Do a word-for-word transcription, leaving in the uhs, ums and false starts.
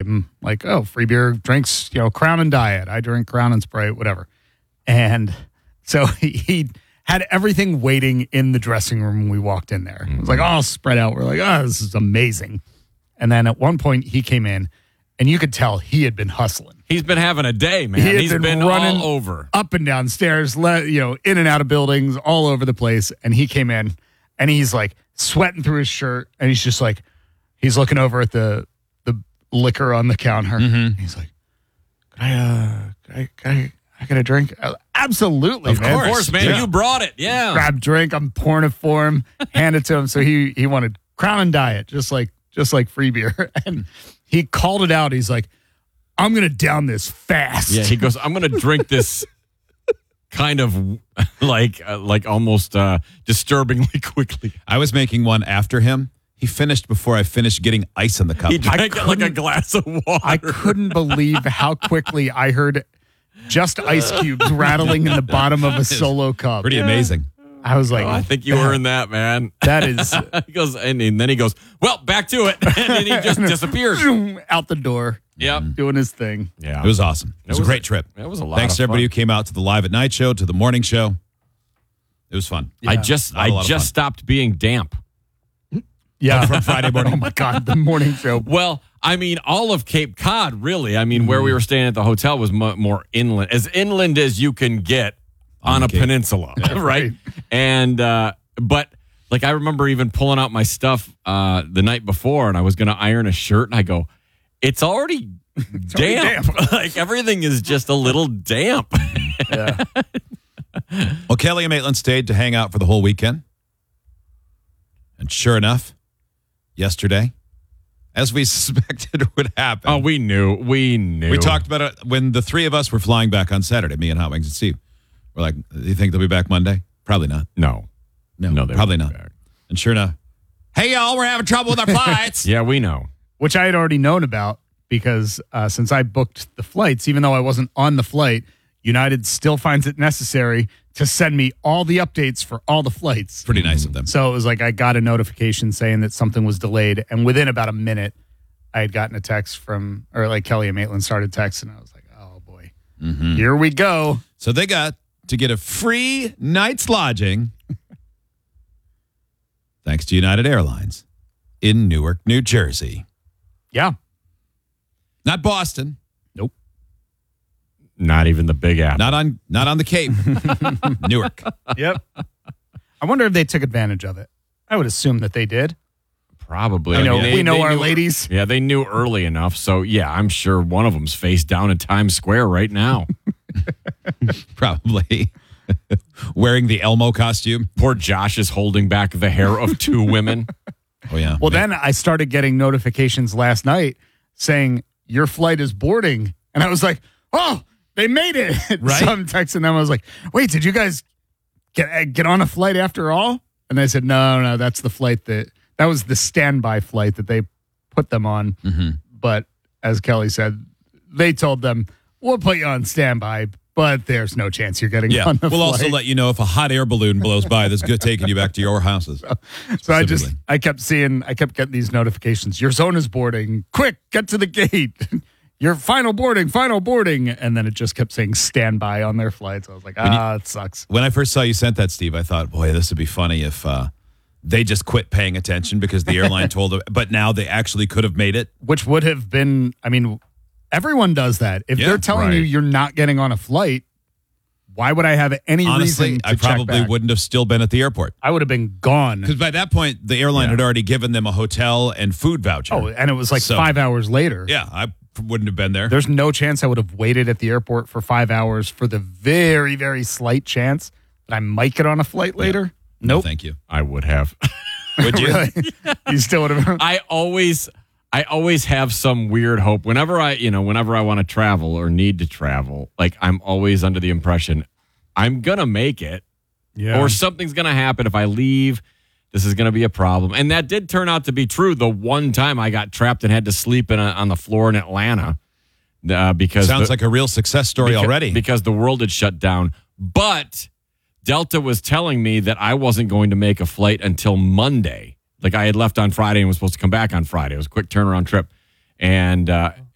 him, like, oh, free beer drinks, you know, Crown and Diet. I drink Crown and Sprite, whatever. And so he, he had everything waiting in the dressing room when we walked in there. It was like all spread out. We're like, oh, this is amazing. And then at one point he came in, and you could tell he had been hustling. He's been having a day, man. He had He's been, been running all over. Up and down stairs, le- you know, in and out of buildings, all over the place. And he came in, and he's like sweating through his shirt, and he's just like, he's looking over at the the liquor on the counter. Mm-hmm. He's like, can I, uh, can I, can I, I get a drink? Uh, absolutely, Of man. course, of course, man. Yeah. You brought it. Yeah. Grab drink. I'm pouring it for him, hand it to him. So he he wanted Crown and Diet, just like just like free beer. And he called it out. He's like, I'm going to down this fast. Yeah, he goes, I'm going to drink this kind of like uh, like almost uh, disturbingly quickly. I was making one after him. He finished before I finished getting ice in the cup. He drank it like a glass of water. I couldn't believe how quickly I heard just ice cubes rattling in the bottom of a solo cup. Pretty amazing. I was like, Oh, I think you earned that, man. that is He goes, and, and then he goes, well, back to it. And then he just disappears. out the door, Yep. doing his thing. Yeah. It was awesome. It was, was a great a- trip. it was a lot Thanks of to everybody fun. who came out to the Live at Night show, to the morning show. It was fun. I just Not a lot I of just fun. stopped being damp. Yeah, From Friday morning. Oh my God, the morning show. Well, I mean, all of Cape Cod, really. I mean, where we were staying at the hotel was mo- more inland, as inland as you can get on, On a Cape. peninsula, right? right. And, uh, but like, I remember even pulling out my stuff uh, the night before, and I was going to iron a shirt, and I go, it's already damp. Like, everything is just a little damp. Yeah. Well, Kelly and Maitland stayed to hang out for the whole weekend. And sure enough, yesterday, as we suspected would happen. Oh, we knew. We knew. We talked about it when the three of us were flying back on Saturday, me and Hot Wings and Steve. We're like, do you think they'll be back Monday? Probably not. No. No, No, they probably won't not. be back. And sure enough, hey, y'all, we're having trouble with our flights. Yeah, we know. Which I had already known about because uh, since I booked the flights, even though I wasn't on the flight, United still finds it necessary to send me all the updates for all the flights. Pretty nice of them. So it was like I got a notification saying that something was delayed, and within about a minute, I had gotten a text from, or like Kelly and Maitland started texting. I was like, oh boy, Mm-hmm. here we go. So they got to get a free night's lodging, thanks to United Airlines, in Newark, New Jersey. Yeah. Not Boston. Nope. Not even the Big Apple. Not on not on the Cape. Newark. Yep. I wonder if they took advantage of it. I would assume that they did. Probably. I I know mean, they- we know they our knew- ladies. Yeah, they knew early enough. So, yeah, I'm sure one of them's face down in Times Square right now. Probably. Wearing the Elmo costume. Poor Josh is holding back the hair of two women. Oh, yeah. Well, then I started getting notifications last night saying your flight is boarding, and I was like, oh, they made it. Right. So I'm texting them. I was like, wait, did you guys get get on a flight after all? And they said, no, no, that's the flight that that was the standby flight that they put them on. Mm-hmm. But as Kelly said, they told them we'll put you on standby, but there's no chance you're getting Yeah. on the We'll flight. also let you know if a hot air balloon blows by that's good taking you back to your houses. So I just Specifically. I kept seeing I kept getting these notifications. Your zone is boarding. Quick, get to the gate. Your final boarding, final boarding, and then it just kept saying standby on their flights. I was like, ah, it sucks. When I first saw you sent that, Steve, I thought, boy, this would be funny if uh, they just quit paying attention because the airline told them, but now they actually could have made it. Which would have been, I mean, everyone does that. If Yeah, they're telling you right. you're not getting on a flight, why would I have any Honestly, reason to I check probably back? wouldn't have still been at the airport. I would have been gone. Because by that point, the airline Yeah. had already given them a hotel and food voucher. Oh, and it was like So- five hours later. Yeah, I wouldn't have been there. There's no chance I would have waited at the airport for five hours for the very, very slight chance that I might get on a flight later. No, Nope. thank you. I would have. Would you? Really? You still would have. I always I always have some weird hope. Whenever I, you know, whenever I want to travel or need to travel, like I'm always under the impression I'm going to make it Yeah. or something's going to happen if I leave. This is going to be a problem. And that did turn out to be true the one time I got trapped and had to sleep in a, on the floor in Atlanta uh, because Sounds the, like a real success story because, already. because the world had shut down. But Delta was telling me that I wasn't going to make a flight until Monday. Like I had left on Friday and was supposed to come back on Friday. It was a quick turnaround trip. And uh,